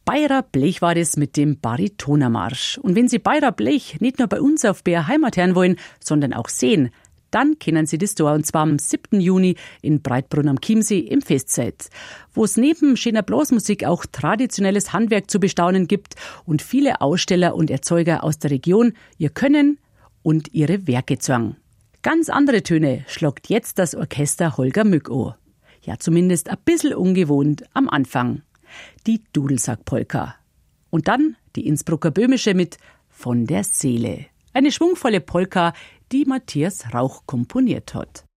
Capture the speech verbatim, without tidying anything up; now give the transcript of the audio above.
Beirer Blech war das mit dem Baritonermarsch. Und wenn Sie Beirer Blech nicht nur bei uns auf B R Heimat hören wollen, sondern auch sehen, dann kennen Sie das da, und zwar am siebten Juni in Breitbrunn am Chiemsee im Festzelt, wo es neben schöner Blasmusik auch traditionelles Handwerk zu bestaunen gibt und viele Aussteller und Erzeuger aus der Region ihr Können und ihre Werke zeigen. Ganz andere Töne schlagt jetzt das Orchester Holger Mück an. Ja, zumindest ein bisschen ungewohnt am Anfang. Die Dudelsack-Polka. Und dann die Innsbrucker Böhmische mit Von der Seele. Eine schwungvolle Polka, die Matthias Rauch komponiert hat.